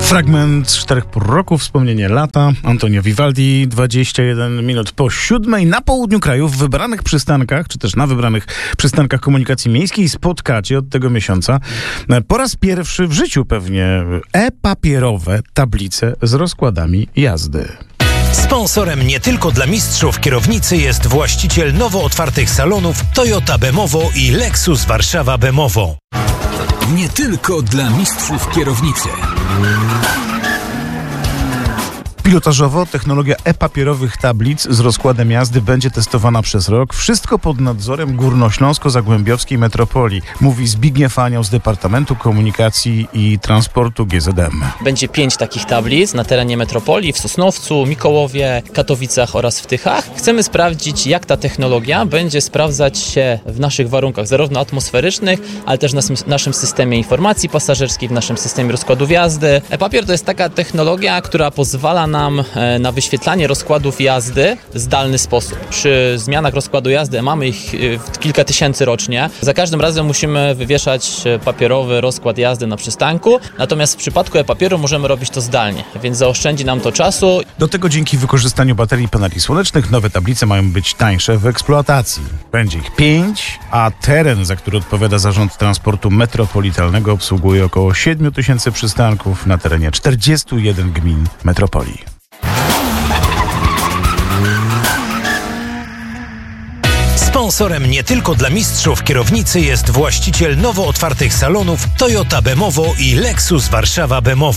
Fragment Czterech pór roku, wspomnienie lata. Antonio Vivaldi, 21 minut po 7:00 na południu kraju, w wybranych przystankach, czy też na wybranych przystankach komunikacji miejskiej spotkacie od tego miesiąca po raz pierwszy w życiu pewnie e-papierowe tablice z rozkładami jazdy. Sponsorem nie tylko dla mistrzów kierownicy jest właściciel nowo otwartych salonów Toyota Bemowo i Lexus Warszawa Bemowo. Nie tylko dla mistrzów kierownicy. Pilotażowo technologia e-papierowych tablic z rozkładem jazdy będzie testowana przez rok. Wszystko pod nadzorem Górnośląsko-Zagłębiowskiej Metropolii, mówi Zbigniew Anioł z Departamentu Komunikacji i Transportu GZM. Będzie 5 takich tablic na terenie metropolii w Sosnowcu, Mikołowie, Katowicach oraz w Tychach. Chcemy sprawdzić, jak ta technologia będzie sprawdzać się w naszych warunkach, zarówno atmosferycznych, ale też w naszym systemie informacji pasażerskiej, w naszym systemie rozkładów jazdy. E-papier to jest taka technologia, która pozwala nam na wyświetlanie rozkładów jazdy w zdalny sposób. Przy zmianach rozkładu jazdy mamy ich kilka tysięcy rocznie. Za każdym razem musimy wywieszać papierowy rozkład jazdy na przystanku, natomiast w przypadku e-papieru możemy robić to zdalnie, więc zaoszczędzi nam to czasu. Do tego dzięki wykorzystaniu baterii paneli słonecznych nowe tablice mają być tańsze w eksploatacji. Będzie ich 5, a teren, za który odpowiada Zarząd Transportu Metropolitalnego, obsługuje około 7 000 przystanków na terenie 41 gmin metropolii. Sponsorem nie tylko dla mistrzów kierownicy jest właściciel nowo otwartych salonów Toyota Bemowo i Lexus Warszawa Bemowo.